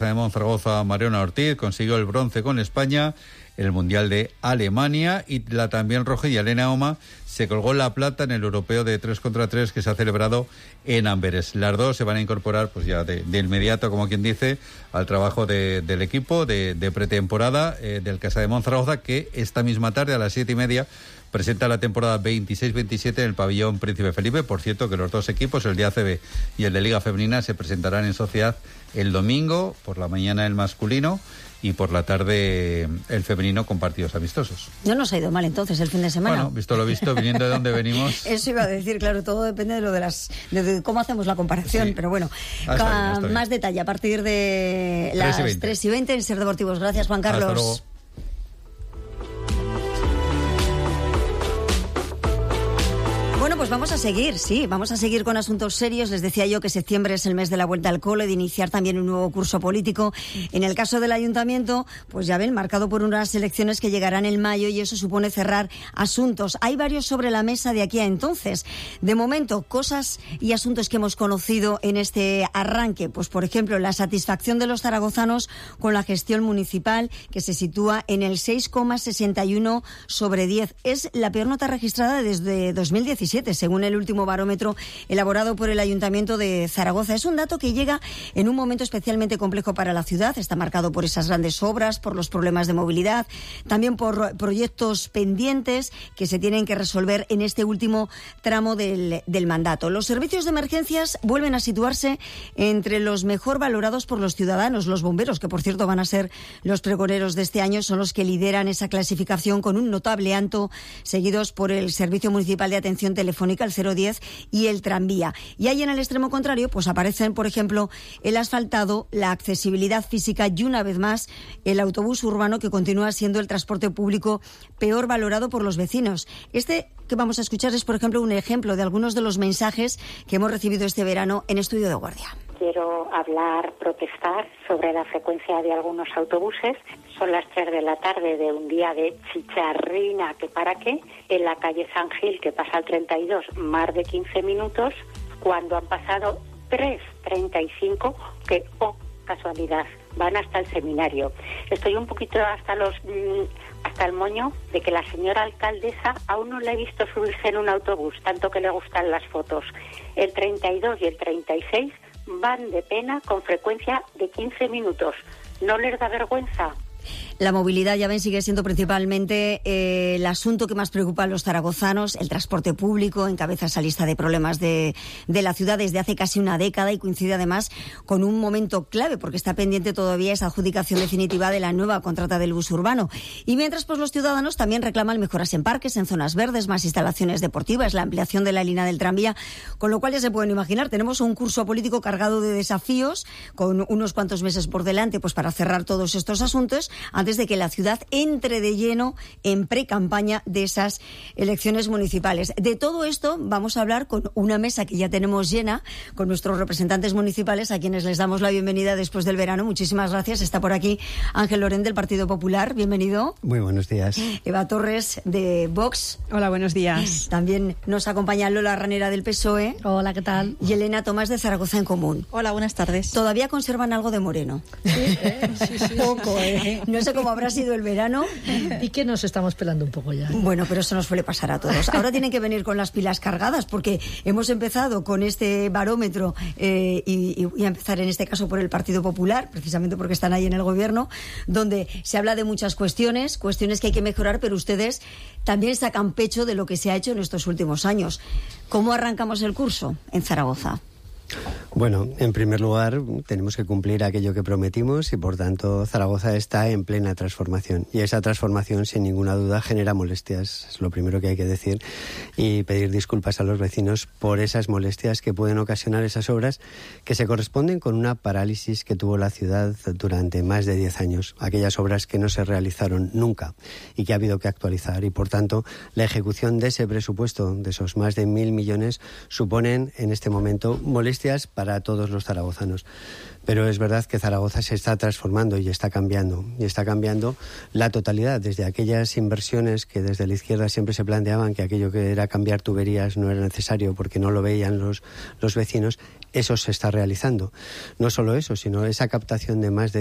de Monzaragoza, Mariona Ortiz, consiguió el bronce con España en el Mundial de Alemania, y la también roja y Elena Oma se colgó la plata en el europeo de 3 contra 3 que se ha celebrado en Amberes. Las dos se van a incorporar pues ya de inmediato, como quien dice, al trabajo del equipo de pretemporada del Casa de Monzaragoza, que esta misma tarde a las 7:30 presenta la temporada 26-27 en el pabellón Príncipe Felipe. Por cierto, que los dos equipos, el de ACB y el de Liga Femenina, se presentarán en sociedad el domingo, por la mañana el masculino y por la tarde el femenino, con partidos amistosos. No nos ha ido mal entonces el fin de semana. Bueno, visto lo visto, viniendo de donde venimos. Eso iba a decir, claro, todo depende de lo de cómo hacemos la comparación, sí. Pero bueno, está bien. Más detalle a partir de las 3:20 en Ser Deportivos. Gracias, Juan Carlos. Hasta luego. Bueno, pues vamos a seguir con asuntos serios. Les decía yo que septiembre es el mes de la vuelta al cole, de iniciar también un nuevo curso político. En el caso del ayuntamiento, pues ya ven, marcado por unas elecciones que llegarán en mayo, y eso supone cerrar asuntos. Hay varios sobre la mesa de aquí a entonces. De momento, cosas y asuntos que hemos conocido en este arranque, pues por ejemplo, la satisfacción de los zaragozanos con la gestión municipal, que se sitúa en el 6,61 sobre 10. Es la peor nota registrada desde 2017. Según el último barómetro elaborado por el Ayuntamiento de Zaragoza. Es un dato que llega en un momento especialmente complejo para la ciudad. Está marcado por esas grandes obras, por los problemas de movilidad, también por proyectos pendientes que se tienen que resolver en este último tramo del mandato. Los servicios de emergencias vuelven a situarse entre los mejor valorados por los ciudadanos. Los bomberos, que por cierto van a ser los pregoneros de este año, son los que lideran esa clasificación con un notable alto, seguidos por el Servicio Municipal de Atención Telefónica, el 010, y el tranvía. Y ahí en el extremo contrario, pues aparecen, por ejemplo, el asfaltado, la accesibilidad física y, una vez más, el autobús urbano, que continúa siendo el transporte público peor valorado por los vecinos. Este que vamos a escuchar es, por ejemplo, un ejemplo de algunos de los mensajes que hemos recibido este verano en Estudio de Guardia. Quiero protestar sobre la frecuencia de algunos autobuses. Son las 3 de la tarde de un día de chicharrina, que para qué, en la calle San Gil, que pasa al 32, más de 15 minutos, cuando han pasado 3:35, que, casualidad, van hasta el seminario. Estoy un poquito hasta el moño de que la señora alcaldesa aún no la he visto subirse en un autobús, tanto que le gustan las fotos. El 32 y el 36 van de pena con frecuencia de 15 minutos. ¿No les da vergüenza? La movilidad, ya ven, sigue siendo principalmente el asunto que más preocupa a los zaragozanos. El transporte público encabeza esa lista de problemas de la ciudad desde hace casi una década, y coincide además con un momento clave, porque está pendiente todavía esa adjudicación definitiva de la nueva contrata del bus urbano. Y mientras, pues los ciudadanos también reclaman mejoras en parques, en zonas verdes, más instalaciones deportivas, la ampliación de la línea del tranvía, con lo cual ya se pueden imaginar, tenemos un curso político cargado de desafíos, con unos cuantos meses por delante, pues para cerrar todos estos asuntos, antes de que la ciudad entre de lleno en pre-campaña de esas elecciones municipales. De todo esto vamos a hablar con una mesa que ya tenemos llena, con nuestros representantes municipales, a quienes les damos la bienvenida después del verano. Muchísimas gracias. Está por aquí Ángel Lorén, del Partido Popular. Bienvenido. Muy buenos días. Eva Torres, de Vox. Hola, buenos días. También nos acompaña Lola Ranera, del PSOE. Hola, ¿qué tal? Y Elena Tomás, de Zaragoza en Común. Hola, buenas tardes. ¿Todavía conservan algo de Moreno? Sí, sí. Poco, No sé cómo habrá sido el verano. Y que nos estamos pelando un poco ya. Bueno, pero eso nos suele pasar a todos. Ahora tienen que venir con las pilas cargadas, porque hemos empezado con este barómetro y a empezar en este caso por el Partido Popular, precisamente porque están ahí en el gobierno, donde se habla de muchas cuestiones que hay que mejorar, pero ustedes también sacan pecho de lo que se ha hecho en estos últimos años. ¿Cómo arrancamos el curso en Zaragoza? Bueno, en primer lugar, tenemos que cumplir aquello que prometimos, y por tanto Zaragoza está en plena transformación, y esa transformación sin ninguna duda genera molestias, es lo primero que hay que decir, y pedir disculpas a los vecinos por esas molestias que pueden ocasionar esas obras, que se corresponden con una parálisis que tuvo la ciudad durante más de 10 años, aquellas obras que no se realizaron nunca y que ha habido que actualizar, y por tanto la ejecución de ese presupuesto, de esos más de 1.000 millones, suponen en este momento molestias molestias para todos los zaragozanos. Pero es verdad que Zaragoza se está transformando y está cambiando la totalidad, desde aquellas inversiones que desde la izquierda siempre se planteaban que aquello que era cambiar tuberías no era necesario porque no lo veían los vecinos. Eso se está realizando. No solo eso, sino esa captación de más de